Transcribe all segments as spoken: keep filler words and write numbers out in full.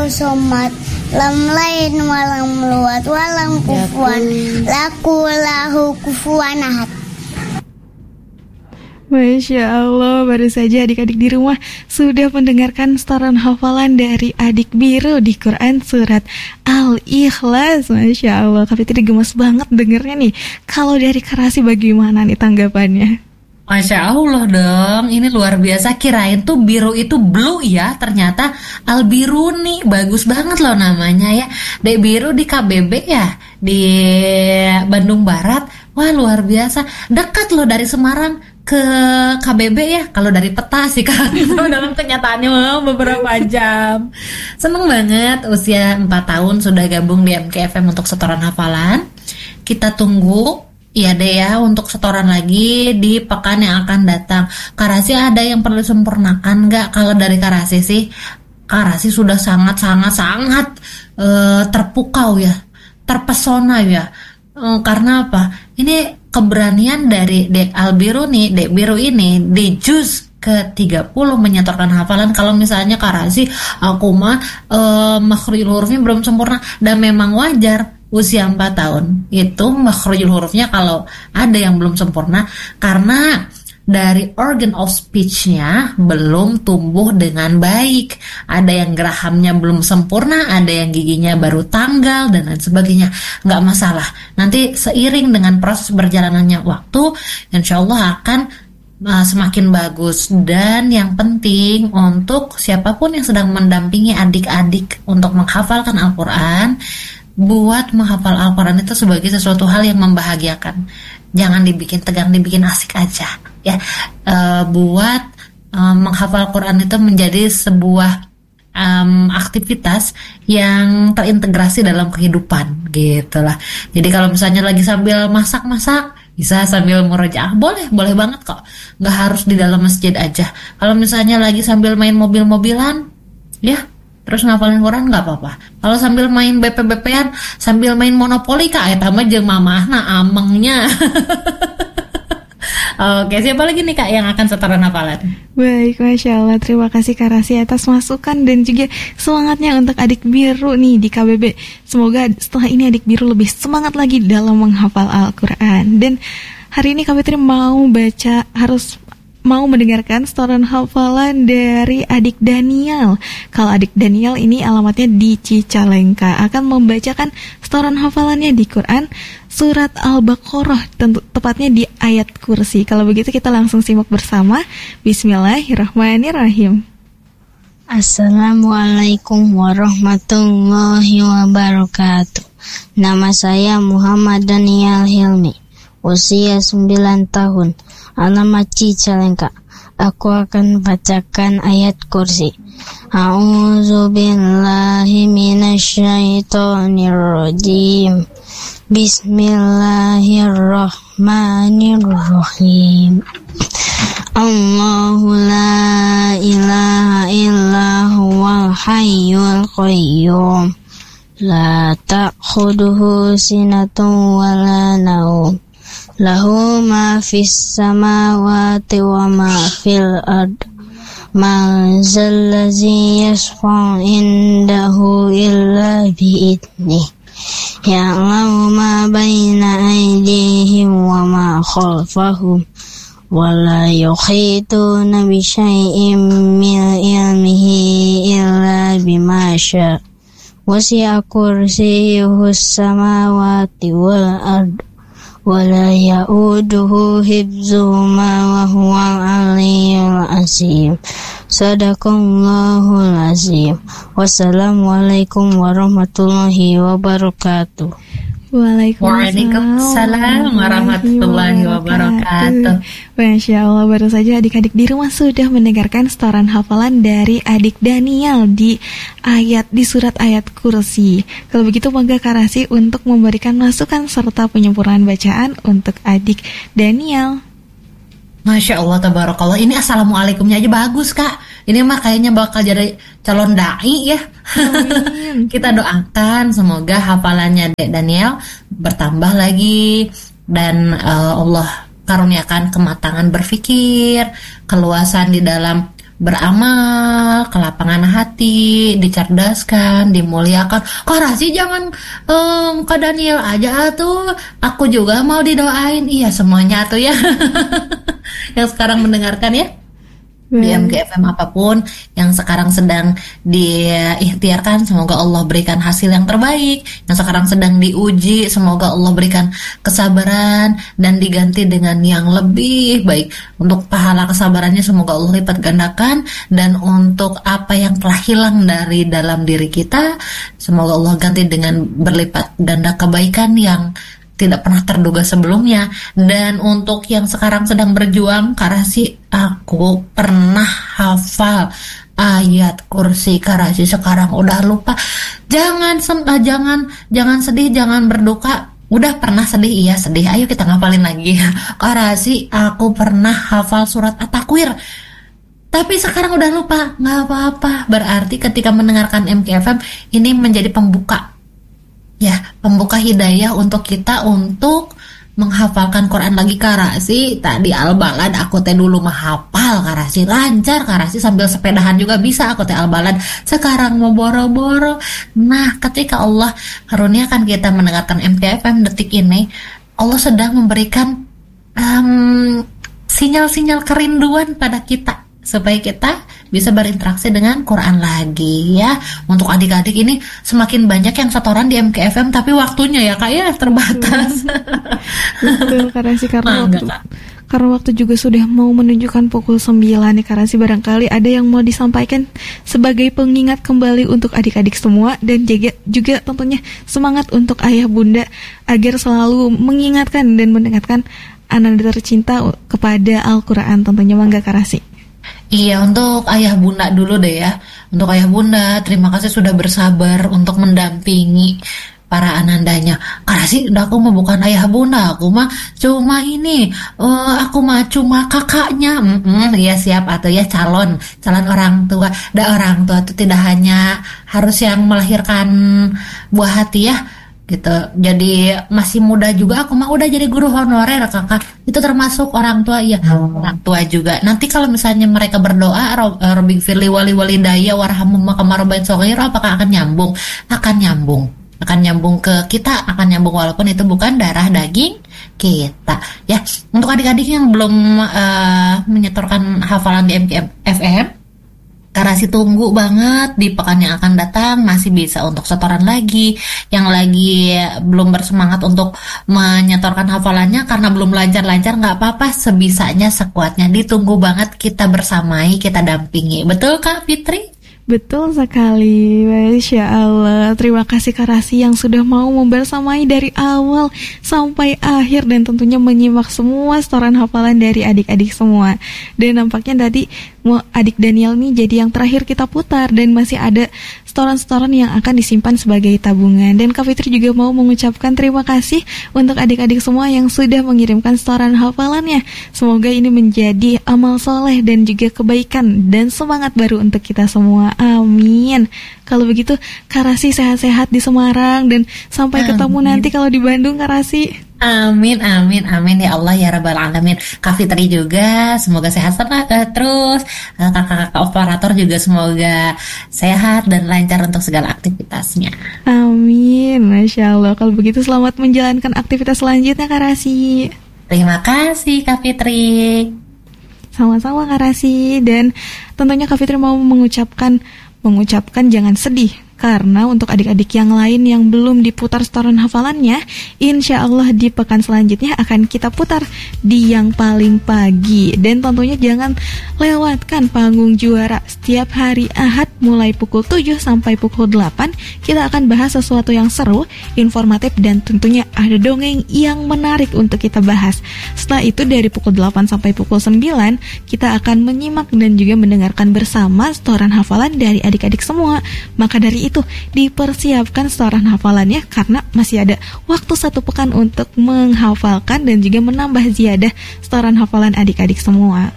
somad lam lain walam luat walam kufuwan lakulahu kufuwan ahad. Masya Allah, baru saja adik-adik di rumah sudah mendengarkan setoran hafalan dari adik biru di Quran surat Al-Ikhlas. Masya Allah, tapi tadi gemes banget dengernya nih. Kalau dari Karasi bagaimana nih tanggapannya? Masya Allah dong, ini luar biasa. Kirain tuh biru itu blue ya, ternyata Al-Biruni. Bagus banget loh namanya ya. Dek Biru di K B B ya, di Bandung Barat. Wah luar biasa, dekat loh dari Semarang ke K B B ya. Kalau dari peta sih kan dalam kenyataannya wow, beberapa jam. Seneng banget usia empat tahun sudah gabung di M K F M untuk setoran hafalan. Kita tunggu ya deh ya untuk setoran lagi di pekan yang akan datang. Karasi ada yang perlu sempurnakan nggak? Kalau dari Karasi sih, Karasi sudah sangat-sangat-sangat uh, terpukau ya, terpesona ya. Uh, karena apa? Ini keberanian dari Dek Al-Biruni, Dek Biru ini di juz ke tiga puluh menyetorkan hafalan. Kalau misalnya Karasi, aku mah uh, makhrajul hurufnya belum sempurna, dan memang wajar usia empat tahun itu makhrajul hurufnya kalau ada yang belum sempurna karena dari organ of speech-nya belum tumbuh dengan baik. Ada yang gerahamnya belum sempurna, ada yang giginya baru tanggal, dan lain sebagainya. Nggak masalah. Nanti seiring dengan proses berjalannya waktu, insya Allah akan uh, semakin bagus. Dan yang penting untuk siapapun yang sedang mendampingi adik-adik untuk menghafalkan Al-Quran, buat menghafal Al-Quran itu sebagai sesuatu hal yang membahagiakan. Jangan dibikin tegang, dibikin asik aja ya. E, buat e, menghafal Quran itu menjadi sebuah um, aktivitas yang terintegrasi dalam kehidupan gitulah. Jadi kalau misalnya lagi sambil masak-masak, bisa sambil murojaah, boleh, boleh banget kok. Nggak harus di dalam masjid aja. Kalau misalnya lagi sambil main mobil-mobilan, ya terus ngapalin Quran nggak apa-apa. Kalau sambil main B P B P-an, sambil main monopoli kak, eta mah jeung mamahna amengnya. Oke, siapa lagi nih kak yang akan setoran hafalan? Baik, Masya Allah, terima kasih Kak Rasi atas masukan dan juga semangatnya untuk adik biru nih di K B B. Semoga setelah ini adik biru lebih semangat lagi dalam menghafal Al-Quran. Dan hari ini Kak Fitri mau baca, harus mau mendengarkan setoran hafalan dari adik Daniel. Kalau adik Daniel ini alamatnya di Cicalengka, akan membacakan setoran hafalannya di Quran surat Al-Baqarah, tentu tepatnya di ayat kursi. Kalau begitu kita langsung simak bersama. Bismillahirrahmanirrahim. Assalamualaikum warahmatullahi wabarakatuh. Nama saya Muhammad Daniel Hilmi, usia sembilan tahun, alamat Cicalengka. Aku akan bacakan ayat kursi. A'udzu billahi minasyaitonir rajim. Bismillahirrahmanirrahim. Allahu la ilaha illa huwal hayyul qayyum. La ta'khuduhu sinatun wa la naum. Lahu ma fis samawati wa ma fil ard. Man zallazi yashfa'u indahu illa bi'idnih. Ya'lamu ma baina aydihim wa ma khalfahum. Wa la yuhituna bi syai'in min ilmihi illa bima syaa. Wasi'a kursiyyuhus samawati wal ard. Wala ya'uduhu hifzuhuma wa huwal aliyyul azim. Sadaqallahul azim. Wassalamualaikum warahmatullahi wabarakatuh. Waalaikumsalam warahmatullahi wabarakatuh. Masya Allah, baru saja adik-adik di rumah sudah mendengarkan setoran hafalan dari adik Daniel di ayat di surat ayat kursi. Kalau begitu monggo Kak Rasi untuk memberikan masukan serta penyempurnaan bacaan untuk adik Daniel. Masya Allah, tabarakallah. Ini assalamualaikumnya aja bagus kak. Ini mah kayaknya bakal jadi calon dai ya. Kita doakan semoga hafalannya Dek Daniel bertambah lagi, dan uh, Allah karuniakan kematangan berpikir, keluasan di dalam beramal, kelapangan hati, dicerdaskan, dimuliakan. Kok Rasi jangan um, ke Daniel aja tuh, aku juga mau didoain. Iya semuanya tuh ya yang sekarang mendengarkan ya di M G F M apapun yang sekarang sedang diikhtiarkan, semoga Allah berikan hasil yang terbaik. Yang sekarang sedang diuji, semoga Allah berikan kesabaran dan diganti dengan yang lebih baik. Untuk pahala kesabarannya semoga Allah lipat gandakan, dan untuk apa yang telah hilang dari dalam diri kita semoga Allah ganti dengan berlipat ganda kebaikan yang tidak pernah terduga sebelumnya. Dan untuk yang sekarang sedang berjuang, Karasi, aku pernah hafal ayat kursi, Karasi sekarang udah lupa. Jangan uh, jangan jangan sedih, jangan berduka. Udah pernah sedih, iya sedih. Ayo kita ngapalin lagi. Karasi, aku pernah hafal surat At-Takwir, tapi sekarang udah lupa. Nggak apa-apa. Berarti ketika mendengarkan M K F M ini menjadi pembuka. Ya, pembuka hidayah untuk kita untuk menghafalkan Quran lagi. Karasi tadi Al-Balad aku teh dulu menghafal, Karasi lancar, Karasi sambil sepedahan juga bisa aku teh Al-Balad. Sekarang mau boro-boro. Nah, ketika Allah karuniakan kita mendengarkan M K F M detik ini, Allah sedang memberikan um, sinyal-sinyal kerinduan pada kita supaya kita bisa berinteraksi dengan Quran lagi ya. Untuk adik-adik ini semakin banyak yang setoran di M K F M, tapi waktunya ya Kak ya terbatas. Betul, karena sih karena Mangga, waktu Kak. karena waktu juga sudah mau menunjukkan pukul sembilan nih, karena sih barangkali ada yang mau disampaikan sebagai pengingat kembali untuk adik-adik semua, dan juga, juga tentunya semangat untuk ayah bunda agar selalu mengingatkan dan mendengarkan anak tercinta kepada Al-Quran tentunya. Mangga Karasi. Iya, untuk ayah bunda dulu deh ya. Untuk ayah bunda, terima kasih sudah bersabar untuk mendampingi para anandanya. Karasi, aku mah bukan ayah bunda, aku mah cuma ini, uh, aku mah cuma kakaknya. Mm-mm, ya siap atau ya calon, calon orang tua. Da orang tua itu tidak hanya harus yang melahirkan buah hati ya. Gitu. Jadi masih muda juga aku mah udah jadi guru honorer kakak. Itu termasuk orang tua ya. Orang tua juga. Nanti kalau misalnya mereka berdoa Rabbi firli wali walidayya warhamhuma kama rabbayani shaghira, apakah akan nyambung? Akan nyambung. Akan nyambung ke kita, akan nyambung walaupun itu bukan darah daging kita. Ya, untuk adik-adik yang belum uh, menyetorkan hafalan di M K F M, Karasi tunggu banget di pekan yang akan datang, masih bisa untuk setoran lagi. Yang lagi belum bersemangat untuk menyetorkan hafalannya karena belum lancar-lancar, nggak apa-apa, sebisanya sekuatnya. Ditunggu banget, kita bersamai, kita dampingi. Betul Kak Fitri? Betul sekali, Masya Allah. Terima kasih Karasi yang sudah mau membersamai dari awal sampai akhir, dan tentunya menyimak semua setoran hafalan dari adik-adik semua. Dan nampaknya tadi adik Daniel nih jadi yang terakhir kita putar, dan masih ada setoran-setoran yang akan disimpan sebagai tabungan. Dan Kak Fitri juga mau mengucapkan terima kasih untuk adik-adik semua yang sudah mengirimkan setoran hafalannya. Semoga ini menjadi amal soleh dan juga kebaikan dan semangat baru untuk kita semua. Amin. Kalau begitu Karasi sehat-sehat di Semarang, dan sampai Amin. Ketemu nanti kalau di Bandung Karasi. Amin, amin, amin ya Allah ya Rabbal Alamin. Kak Fitri juga semoga sehat uh, terus. uh, Kakak-kakak operator juga semoga sehat dan lancar untuk segala aktivitasnya. Amin, Masya Allah. Kalau begitu selamat menjalankan aktivitas selanjutnya Karasi. Terima kasih Kak Fitri. Sama-sama Karasi. Dan tentunya Kak Fitri mau mengucapkan Mengucapkan jangan sedih, karena untuk adik-adik yang lain yang belum diputar setoran hafalannya, insya Allah di pekan selanjutnya akan kita putar di yang paling pagi. Dan tentunya jangan lewatkan panggung juara. Setiap hari Ahad mulai pukul tujuh sampai pukul delapan kita akan bahas sesuatu yang seru, informatif, dan tentunya ada dongeng yang menarik untuk kita bahas. Setelah itu dari pukul delapan sampai pukul sembilan kita akan menyimak dan juga mendengarkan bersama setoran hafalan dari adik-adik semua. Maka dari itu dipersiapkan setoran hafalannya, karena masih ada waktu satu pekan untuk menghafalkan dan juga menambah ziyadah setoran hafalan adik-adik semua.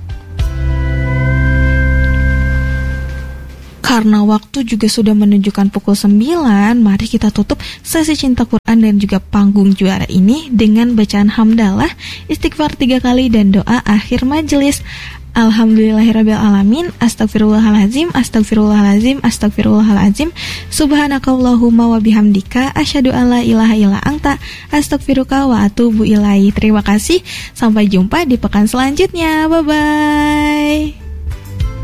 Karena waktu juga sudah menunjukkan pukul sembilan, mari kita tutup sesi Cinta Quran dan juga panggung juara ini dengan bacaan hamdalah, istighfar tiga kali, dan doa akhir majelis. Alhamdulillahirabbil alamin. Astagfirullahalazim, astagfirullahalazim, astagfirullahalazim. Subhanakallahumma wa bihamdika asyhadu alla ilaha illa anta astaghfiruka wa atubu ilaik. Terima kasih. Sampai jumpa di pekan selanjutnya. Bye bye.